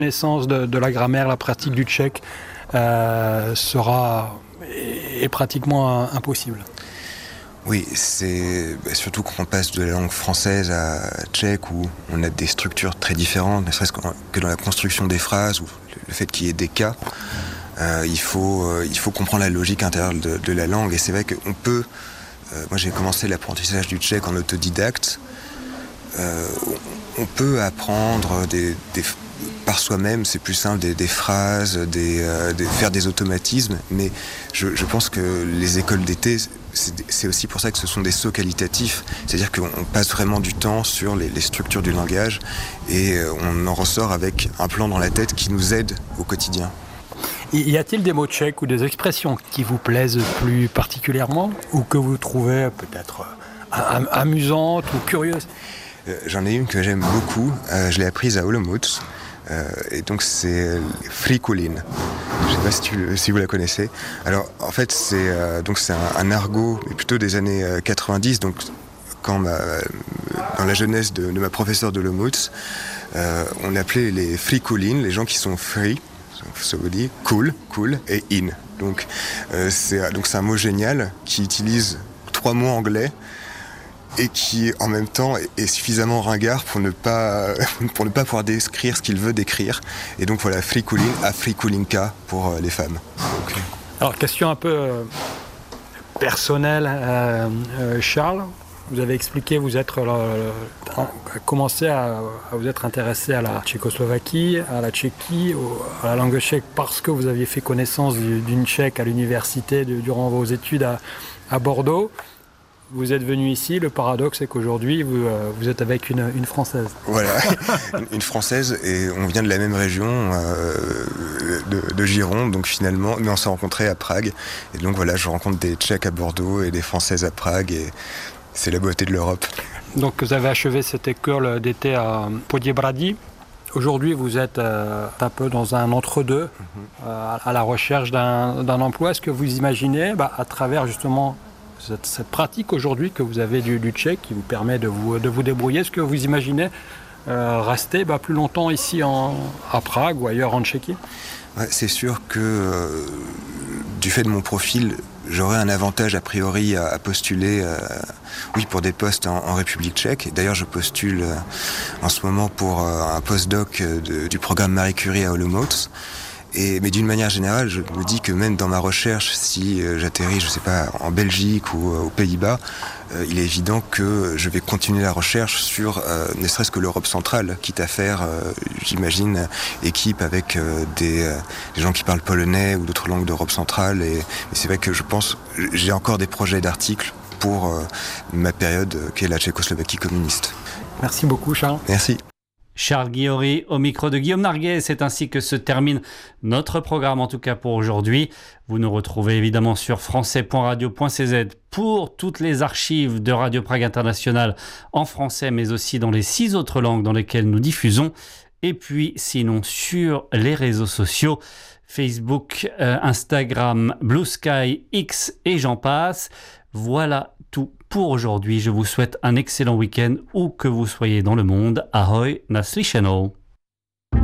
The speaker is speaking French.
connaissance de la grammaire, la pratique du tchèque est pratiquement impossible. Oui, c'est surtout quand on passe de la langue française à tchèque où on a des structures très différentes, ne serait-ce que dans la construction des phrases ou le fait qu'il y ait des cas. Il faut comprendre la logique intérieure de la langue et c'est vrai qu'on peut... moi j'ai commencé l'apprentissage du tchèque en autodidacte. On peut apprendre par soi-même, c'est plus simple, des phrases, faire des automatismes, mais je pense que les écoles d'été, c'est aussi pour ça que ce sont des sauts qualitatifs, c'est-à-dire qu'on passe vraiment du temps sur les structures du langage et on en ressort avec un plan dans la tête qui nous aide au quotidien. Y a-t-il des mots tchèques ou des expressions qui vous plaisent plus particulièrement ou que vous trouvez peut-être amusantes ou curieuses ? J'en ai une que j'aime beaucoup, je l'ai apprise à Olomouc, et donc c'est frikulin. Je ne sais pas si vous la connaissez. Alors en fait c'est un argot, mais plutôt des années 90, donc dans la jeunesse de ma professeure de Olomouc, on appelait les frikulin, les gens qui sont free, ça veut dire cool, et in. Donc c'est un mot génial qui utilise 3 mots anglais et qui en même temps est suffisamment ringard pour ne pas pouvoir décrire ce qu'il veut décrire. Et donc voilà, frikulin à frikulinka pour les femmes. Donc, alors question un peu personnelle, Charles, vous avez expliqué, vous êtes commencé à vous être intéressé à la Tchécoslovaquie, à la Tchéquie, à la langue tchèque parce que vous aviez fait connaissance d'une tchèque à l'université durant vos études à Bordeaux. Vous êtes venu ici, le paradoxe c'est qu'aujourd'hui vous êtes avec une Française. Voilà, une Française et on vient de la même région de Gironde, donc finalement, mais on s'est rencontrés à Prague. Et donc voilà, je rencontre des Tchèques à Bordeaux et des Françaises à Prague et c'est la beauté de l'Europe. Donc vous avez achevé cette école d'été à Poděbrady. Aujourd'hui vous êtes un peu dans un entre-deux, à la recherche d'un emploi. Est-ce que vous imaginez, à travers justement cette pratique aujourd'hui que vous avez du tchèque qui vous permet de vous débrouiller, est-ce que vous imaginez rester plus longtemps ici à Prague ou ailleurs en Tchéquie ? Ouais, c'est sûr que du fait de mon profil, j'aurais un avantage a priori à postuler pour des postes en République tchèque. D'ailleurs, je postule en ce moment pour un postdoc du programme Marie Curie à Olomouc. Mais d'une manière générale, je me dis que même dans ma recherche, si j'atterris, je sais pas, en Belgique ou aux Pays-Bas, il est évident que je vais continuer la recherche sur ne serait-ce que l'Europe centrale, quitte à faire, j'imagine, équipe avec des gens qui parlent polonais ou d'autres langues d'Europe centrale. Et c'est vrai que je pense, j'ai encore des projets d'articles pour ma période qui est la Tchécoslovaquie communiste. Merci beaucoup, Charles. Merci. Charles Guillory au micro de Guillaume Narguet. C'est ainsi que se termine notre programme, en tout cas pour aujourd'hui. Vous nous retrouvez évidemment sur français.radio.cz pour toutes les archives de Radio Prague International en français, mais aussi dans les 6 autres langues dans lesquelles nous diffusons. Et puis sinon sur les réseaux sociaux, Facebook, Instagram, Blue Sky, X et j'en passe. Voilà tout pour aujourd'hui. Je vous souhaite un excellent week-end où que vous soyez dans le monde. Ahoj, naslyšenou.